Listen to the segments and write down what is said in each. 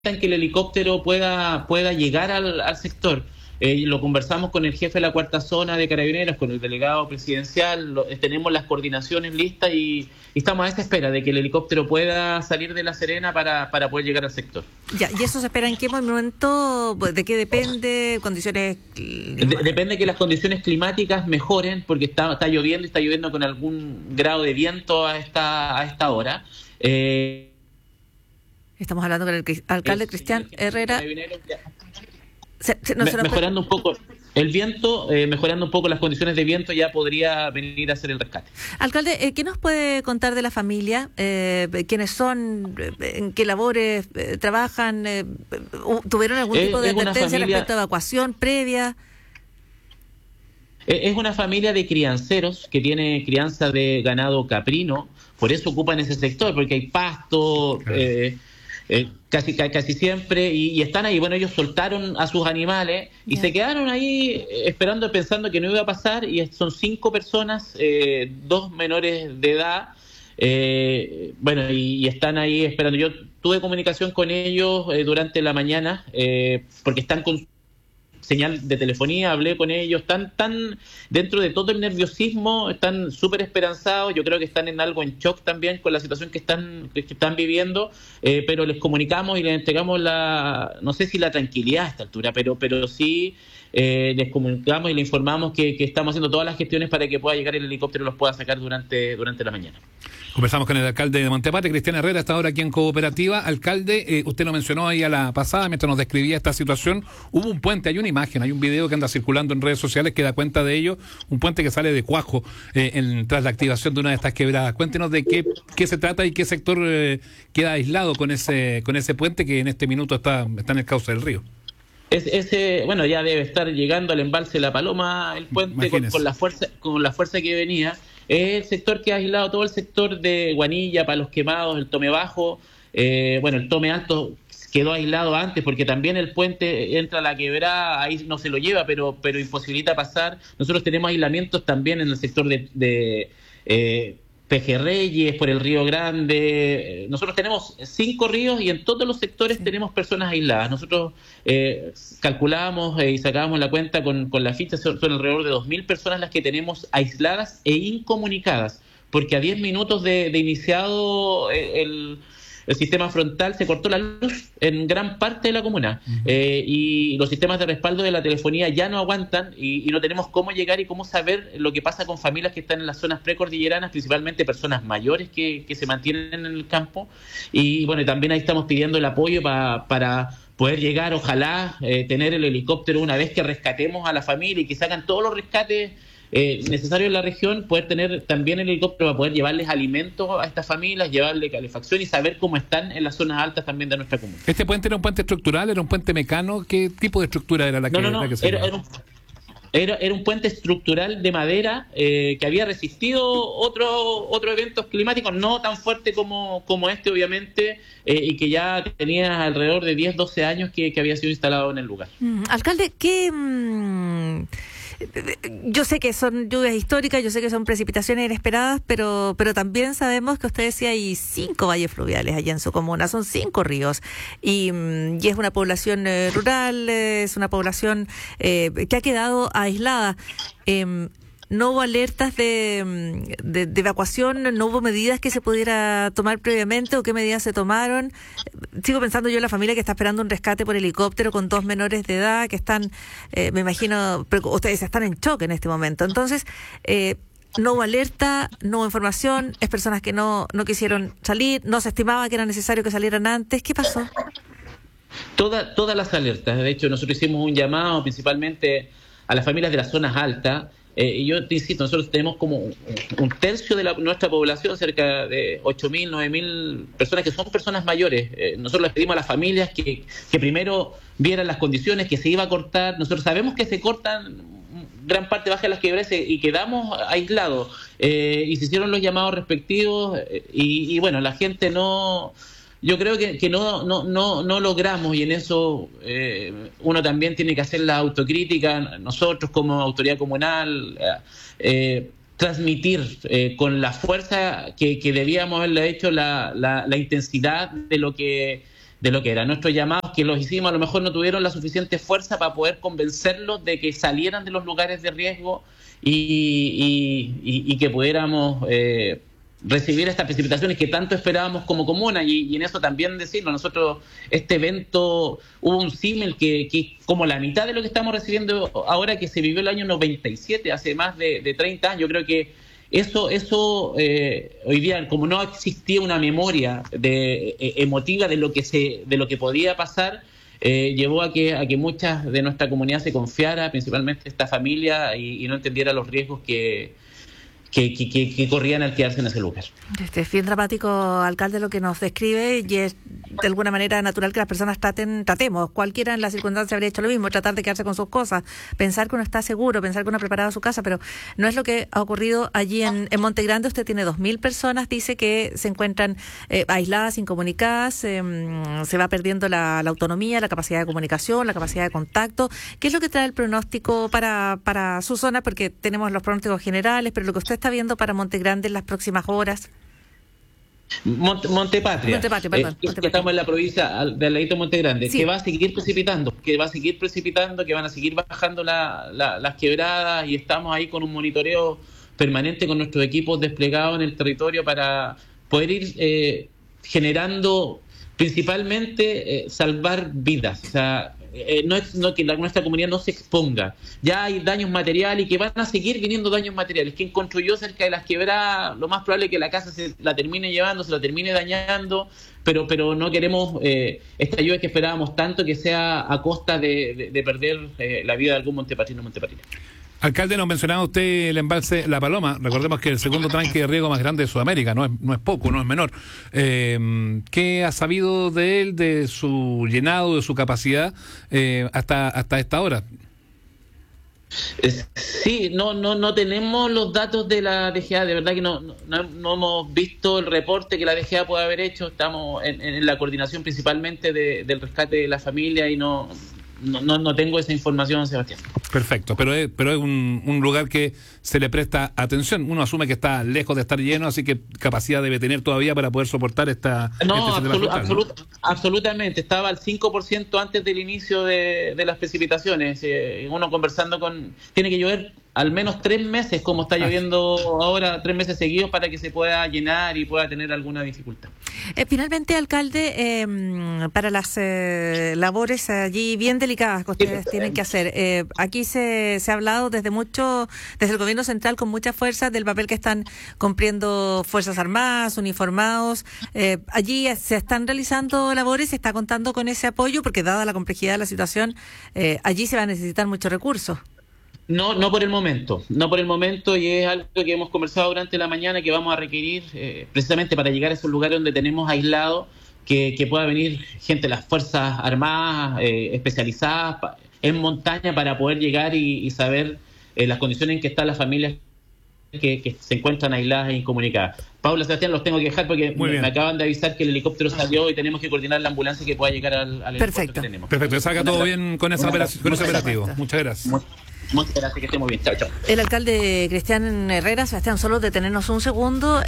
en que el helicóptero pueda llegar al sector. Lo conversamos con el jefe de la cuarta zona de Carabineros, con el delegado presidencial, tenemos las coordinaciones listas y estamos a esa espera de que el helicóptero pueda salir de La Serena para poder llegar al sector. Ya, ¿y eso se espera en qué momento? ¿De qué depende? ¿Condiciones? Depende que las condiciones climáticas mejoren, porque está lloviendo y está lloviendo con algún grado de viento a esta hora. Estamos hablando con el alcalde Cristian Herrera. Mejorando un poco el viento, mejorando un poco las condiciones de viento, ya podría venir a hacer el rescate. Alcalde, ¿qué nos puede contar de la familia? ¿Quiénes son? ¿En qué labores trabajan? ¿Tuvieron algún tipo de advertencia respecto a evacuación previa? Es una familia de crianceros que tiene crianza de ganado caprino, por eso ocupan ese sector, porque hay pasto, casi siempre, y están ahí. Bueno, ellos soltaron a sus animales y se quedaron ahí esperando, pensando que no iba a pasar, y son 5 personas, 2 menores de edad, bueno, y están ahí esperando. Yo tuve comunicación con ellos durante la mañana, porque están con señal de telefonía, hablé con ellos, están dentro de todo el nerviosismo, están súper esperanzados. Yo creo que están en algo en shock también con la situación que están viviendo, pero les comunicamos y les entregamos no sé si la tranquilidad a esta altura, pero sí les comunicamos y les informamos que estamos haciendo todas las gestiones para que pueda llegar el helicóptero y los pueda sacar durante la mañana. Conversamos con el alcalde de Montepatri, Cristian Herrera, hasta ahora aquí en Cooperativa. Alcalde, usted lo mencionó ahí a la pasada mientras nos describía esta situación. Hubo un puente, hay una imagen, hay un video que anda circulando en redes sociales que da cuenta de ello, un puente que sale de Cuajo tras la activación de una de estas quebradas. Cuéntenos de qué se trata y qué sector queda aislado con ese puente que en este minuto está en el cauce del río. Bueno, ya debe estar llegando al embalse La Paloma el puente con la fuerza que venía. Es el sector que ha aislado todo el sector de Guanilla, Palos Quemados, el Tome Bajo. Bueno, el Tome Alto quedó aislado antes porque también el puente entra a la quebrada, ahí no se lo lleva, pero imposibilita pasar. Nosotros tenemos aislamientos también en el sector de Pejerreyes, por el Río Grande. Nosotros tenemos 5 ríos y en todos los sectores tenemos personas aisladas. Nosotros calculamos y sacábamos la cuenta con la ficha, son alrededor de 2.000 personas las que tenemos aisladas e incomunicadas, porque a 10 minutos de iniciado el sistema frontal se cortó la luz en gran parte de la comuna. Y los sistemas de respaldo de la telefonía ya no aguantan y no tenemos cómo llegar y cómo saber lo que pasa con familias que están en las zonas precordilleranas, principalmente personas mayores que se mantienen en el campo. Y bueno, también ahí estamos pidiendo el apoyo para poder llegar, ojalá, tener el helicóptero una vez que rescatemos a la familia y que sacan todos los rescates necesarios en la región, poder tener también el helicóptero para poder llevarles alimentos a estas familias, llevarle calefacción y saber cómo están en las zonas altas también de nuestra comuna. ¿Este puente era un puente estructural, era un puente mecano? ¿Qué tipo de estructura era la que se Era un puente estructural de madera que había resistido otros eventos climáticos, no tan fuerte como este, obviamente, y que ya tenía alrededor de 10, 12 años que había sido instalado en el lugar. Alcalde, yo sé que son lluvias históricas, yo sé que son precipitaciones inesperadas, pero también sabemos que usted decía hay 5 valles fluviales allá en su comuna, son 5 ríos, y es una población rural, es una población que ha quedado aislada. No hubo alertas de evacuación, no hubo medidas que se pudiera tomar previamente, o qué medidas se tomaron. Sigo pensando yo en la familia que está esperando un rescate por helicóptero con 2 menores de edad que están, me imagino, ustedes están en shock en este momento. Entonces, no hubo alerta, no hubo información, es personas que no quisieron salir, no se estimaba que era necesario que salieran antes. ¿Qué pasó? Todas las alertas. De hecho, nosotros hicimos un llamado principalmente a las familias de las zonas altas. Y yo te insisto, nosotros tenemos como un tercio de nuestra población, cerca de 8.000, 9.000 personas que son personas mayores. Nosotros les pedimos a las familias que primero vieran las condiciones, que se iba a cortar. Nosotros sabemos que se cortan gran parte baja de las quebradas y quedamos aislados. Y se hicieron los llamados respectivos y bueno, la gente no... Yo creo que no logramos, y en eso uno también tiene que hacer la autocrítica, nosotros como autoridad comunal, transmitir con la fuerza que debíamos haberle hecho la intensidad de lo que lo que eran nuestros llamados, que los hicimos, a lo mejor no tuvieron la suficiente fuerza para poder convencerlos de que salieran de los lugares de riesgo y que pudiéramos recibir estas precipitaciones que tanto esperábamos como comuna, y en eso también decirlo, nosotros este evento hubo un símil que como la mitad de lo que estamos recibiendo ahora, que se vivió el año 97, hace más de 30 años. Yo creo que eso hoy día, como no existía una memoria emotiva de lo que podía pasar, llevó a que muchas de nuestra comunidad se confiara, principalmente esta familia, y no entendiera los riesgos que corrían al quedarse en ese lugar. Es bien dramático, alcalde, lo que nos describe, y es de alguna manera natural que las personas tratemos, cualquiera en las circunstancias habría hecho lo mismo, tratar de quedarse con sus cosas, pensar que uno está seguro, pensar que uno ha preparado su casa, pero no es lo que ha ocurrido allí en Monte Grande. Usted tiene 2.000 personas, dice, que se encuentran aisladas, incomunicadas, se va perdiendo la autonomía, la capacidad de comunicación, la capacidad de contacto. ¿Qué es lo que trae el pronóstico para su zona? Porque tenemos los pronósticos generales, pero lo que usted está viendo para Monte Grande en las próximas horas. Montepatria, perdón. Estamos en la provincia del ladito Monte Grande, sí. Que va a seguir precipitando, que van a seguir bajando las quebradas, y estamos ahí con un monitoreo permanente con nuestros equipos desplegados en el territorio para poder ir generando, principalmente salvar vidas. O sea, no que nuestra comunidad no se exponga. Ya hay daños materiales y que van a seguir viniendo daños materiales. Quien construyó cerca de las quebradas, lo más probable es que la casa se la termine llevando, se la termine dañando, pero no queremos esta ayuda que esperábamos tanto que sea a costa de perder la vida de algún montepatrino o montepatrina. Alcalde, nos mencionaba usted el embalse La Paloma. Recordemos que el segundo tranque de riego más grande de Sudamérica, no es poco, no es menor. ¿Qué ha sabido de él, de su llenado, de su capacidad hasta esta hora? Sí, no tenemos los datos de la DGA, de verdad que no hemos visto el reporte que la DGA puede haber hecho. Estamos en la coordinación principalmente del rescate de la familia y no tengo esa información, Sebastián. Perfecto, pero es un lugar que se le presta atención. Uno asume que está lejos de estar lleno, así que capacidad debe tener todavía para poder soportar esta... Absolutamente. Estaba al 5% antes del inicio de las precipitaciones. Uno conversando tiene que llover al menos 3 meses, como está lloviendo ahora, 3 meses seguidos, para que se pueda llenar y pueda tener alguna dificultad. Finalmente, alcalde, para las labores allí bien delicadas que ustedes tienen que hacer, aquí se ha hablado desde el gobierno central con mucha fuerza del papel que están cumpliendo Fuerzas Armadas, uniformados. Allí se están realizando labores, se está contando con ese apoyo, porque dada la complejidad de la situación, allí se va a necesitar muchos recursos. No por el momento, y es algo que hemos conversado durante la mañana, que vamos a requerir precisamente para llegar a esos lugares donde tenemos aislados, que pueda venir gente de las Fuerzas Armadas especializadas en montaña para poder llegar y saber las condiciones en que están las familias que se encuentran aisladas e incomunicadas. Paula, Sebastián, los tengo que dejar porque me acaban de avisar que el helicóptero salió y tenemos que coordinar la ambulancia que pueda llegar al helicóptero que tenemos. Perfecto, que salga todo bien con ese operativo. Muchas gracias. Muchas gracias, que estemos bien. Chao. El alcalde Cristian Herrera. Sebastián, solo detenernos un segundo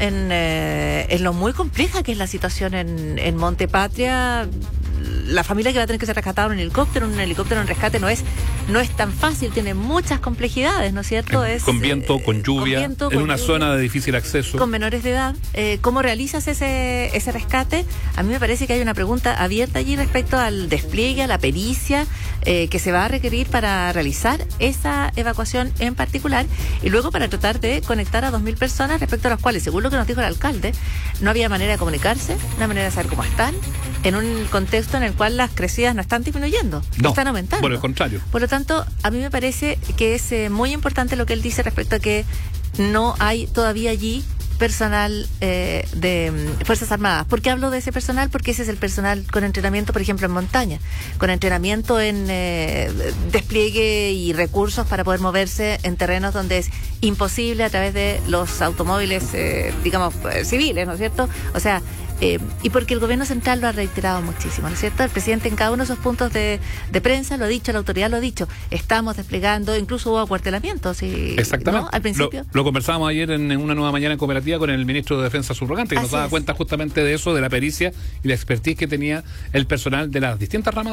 en lo muy compleja que es la situación en Montepatria. La familia que va a tener que ser rescatada en un helicóptero en rescate no es tan fácil, tiene muchas complejidades, ¿no es cierto? Con viento, con lluvia, en una zona de difícil acceso. Con menores de edad. ¿Cómo realizas ese rescate? A mí me parece que hay una pregunta abierta allí respecto al despliegue, a la pericia que se va a requerir para realizar esa evacuación en particular, y luego para tratar de conectar a 2.000 personas respecto a las cuales, según lo que nos dijo el alcalde, no había manera de comunicarse, no hay manera de saber cómo están, en un contexto en el cual las crecidas no están disminuyendo, están aumentando. Por el contrario. Por lo tanto, a mí me parece que es muy importante lo que él dice respecto a que no hay todavía allí personal de Fuerzas Armadas. ¿Por qué hablo de ese personal? Porque ese es el personal con entrenamiento, por ejemplo, en montaña, con entrenamiento en despliegue y recursos para poder moverse en terrenos donde es imposible a través de los automóviles, civiles, ¿no es cierto? O sea, y porque el gobierno central lo ha reiterado muchísimo, ¿no es cierto? El presidente en cada uno de esos puntos de prensa lo ha dicho, la autoridad lo ha dicho, estamos desplegando, incluso hubo acuartelamientos, exactamente, ¿no? Al principio. Lo conversábamos ayer en una nueva mañana en Cooperativa con el ministro de Defensa subrogante, que nos daba cuenta justamente de eso, de la pericia y la expertise que tenía el personal de las distintas ramas